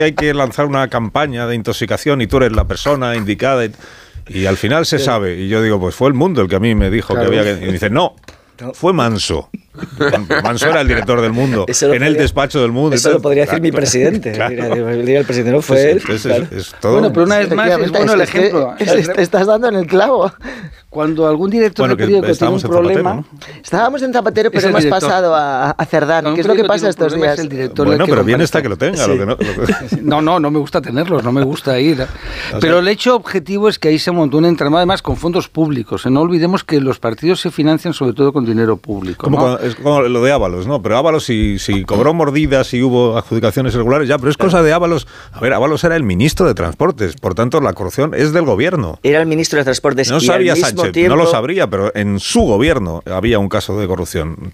hay que lanzar una campaña de intoxicación y tú eres la persona indicada y al final se sabe. Y yo digo, pues fue el Mundo el que a mí me dijo que había que... Y dice, no, fue Manso. Manso era el director del Mundo, en el despacho del Mundo. Eso lo podría decir mi presidente. Claro. El presidente no fue él. Es todo. Bueno, pero una vez más es bueno el ejemplo. Te estás dando en el clavo. Cuando algún director de periódico tiene un problema... ¿no? Estábamos en Zapatero, pero hemos pasado a Cerdán. ¿Qué es lo que pasa estos días? Bueno, pero bien está que lo tenga. Sí. No me gusta tenerlos, no me gusta ir. Pero el hecho objetivo es que ahí se montó un entramado, además con fondos públicos. No olvidemos que los partidos se financian sobre todo con dinero público. Es como lo de Ábalos, ¿no? Pero Ábalos si cobró mordidas y hubo adjudicaciones irregulares, ya, pero es cosa de Ábalos. A ver, Ábalos era el ministro de Transportes, por tanto la corrupción es del gobierno. Era el ministro de Transportes. No sabía Sánchez, no lo sabría, pero en su gobierno había un caso de corrupción.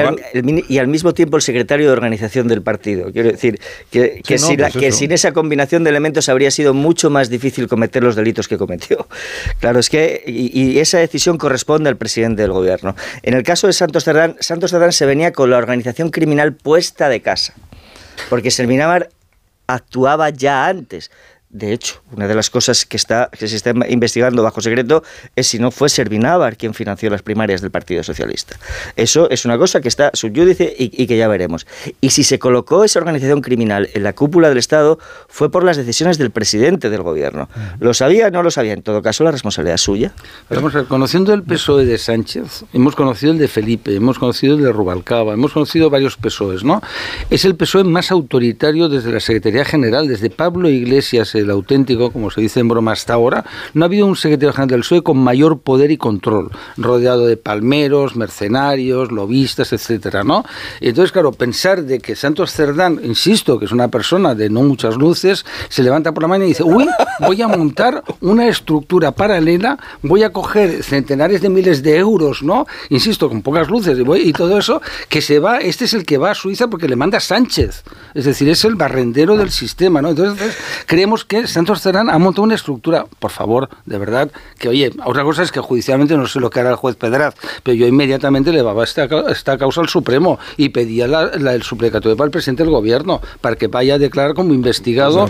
Y al mismo tiempo el secretario de organización del partido. Quiero decir que sin esa combinación de elementos habría sido mucho más difícil cometer los delitos que cometió. Claro, es que y esa decisión corresponde al presidente del gobierno. En el caso de Santos Cerdán se venía con la organización criminal puesta de casa, porque Servinávar actuaba ya antes. De hecho, una de las cosas que se está investigando bajo secreto es si no fue Servinávar quien financió las primarias del Partido Socialista. Eso es una cosa que está sub judice y que ya veremos. Y si se colocó esa organización criminal en la cúpula del Estado fue por las decisiones del presidente del gobierno. ¿Lo sabía? No lo sabía. En todo caso, la responsabilidad es suya. Pero vamos a ver, conociendo el PSOE de Sánchez, hemos conocido el de Felipe, hemos conocido el de Rubalcaba, hemos conocido varios PSOEs, ¿no? Es el PSOE más autoritario desde la Secretaría General, desde Pablo Iglesias, el auténtico, como se dice en broma hasta ahora. No ha habido un secretario general del PSOE con mayor poder y control, rodeado de palmeros, mercenarios, lobistas, etcétera, ¿no? Y entonces, claro, pensar de que Santos Cerdán, insisto, que es una persona de no muchas luces, se levanta por la mañana y dice, uy, voy a montar una estructura paralela, voy a coger centenares de miles de euros, ¿no? Insisto, con pocas luces y todo eso, que se va, este es el que va a Suiza porque le manda Sánchez, es decir, es el barrendero del sistema, ¿no? Entonces, creemos que Santos Cerdán ha montado una estructura, por favor, de verdad, que oye, otra cosa es que judicialmente no sé lo que hará el juez Pedraz, pero yo inmediatamente llevaba esta causa al Supremo y pedía el suplicatorio para el presidente del gobierno, para que vaya a declarar como investigado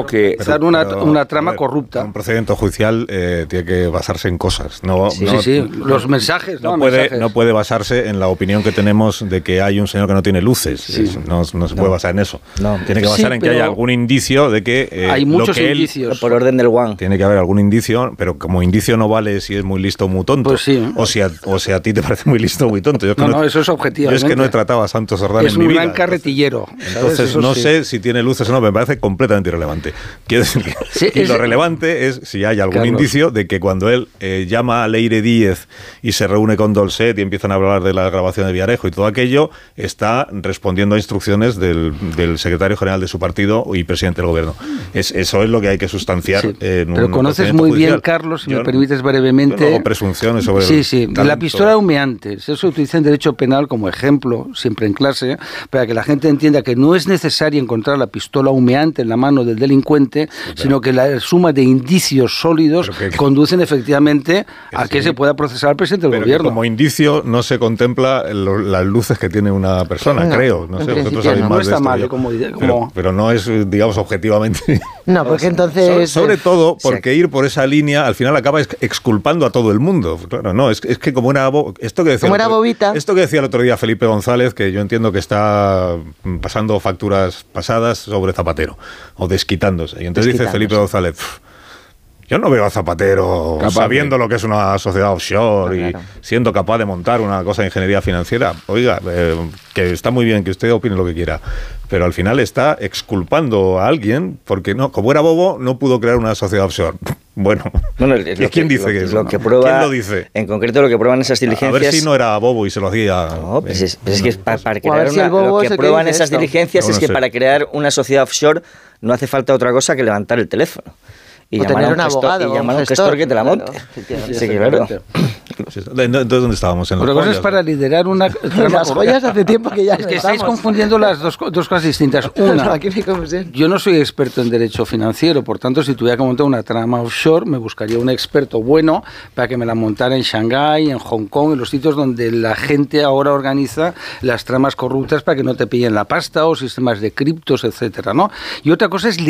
por una trama corrupta. Un procedimiento judicial tiene que basarse en cosas, los mensajes. No puede basarse en la opinión que tenemos de que hay un señor que no tiene luces, no se puede basar en eso. Tiene que basar en que haya algún indicio de que hay muchos indicios. Por orden del One. Tiene que haber algún indicio, pero como indicio no vale si es muy listo o muy tonto. Pues sí. O si a ti te parece muy listo o muy tonto. Eso es objetivo. Yo es que no he tratado a Santos Cerdán en mi vida. Es un gran carretillero. Entonces no sé si tiene luces o no, me parece completamente irrelevante. Quiero decir que lo relevante es si hay algún indicio de que cuando él llama a Leire Díez y se reúne con Dolcet y empiezan a hablar de la grabación de Villarejo y todo aquello, está respondiendo a instrucciones del secretario general de su partido y presidente del gobierno. Eso es lo que hay que sustanciar. Pero conoces muy bien, Carlos, si me permites brevemente. Yo no hago presunciones sobre la pistola humeante. Eso se utiliza en derecho penal como ejemplo, siempre en clase, para que la gente entienda que no es necesario encontrar la pistola humeante en la mano del delincuente, sino que la suma de indicios sólidos conducen efectivamente a que se pueda procesar al presidente del gobierno. Como indicio no se contempla las luces que tiene una persona, creo. No sé, vosotros sabéis más de esto. Pero no es, digamos, objetivamente. No, porque entonces... Sobre todo porque ir por esa línea al final acaba exculpando a todo el mundo. Claro, no, es que como era esto que decía el otro día Felipe González, que yo entiendo que está pasando facturas pasadas sobre Zapatero o desquitándose. Y entonces dice Felipe González, yo no veo a Zapatero sabiendo lo que es una sociedad offshore y siendo capaz de montar una cosa de ingeniería financiera. Oiga, que está muy bien que usted opine lo que quiera, pero al final está exculpando a alguien porque como era bobo, no pudo crear una sociedad offshore. Bueno, ¿quién dice que eso? ¿Quién lo dice? En concreto, lo que prueban esas diligencias... A ver si no era bobo y se lo hacía... No, pues es que para crear lo que prueban esas diligencias es que para crear una sociedad offshore no hace falta otra cosa que levantar el teléfono. Y llamar a un abogado, y llamar a un gestor que te la monte. Sí, claro. Entonces, ¿dónde estábamos? En Otra cosa es para liderar una trama. Las joyas hace tiempo que ya es que estáis confundiendo las dos cosas distintas. Una, yo no soy experto en derecho financiero, por tanto, si tuviera que montar una trama offshore, me buscaría un experto bueno para que me la montara en Shanghái, en Hong Kong, en los sitios donde la gente ahora organiza las tramas corruptas para que no te pillen la pasta o sistemas de criptos, etcétera, ¿no? Y otra cosa es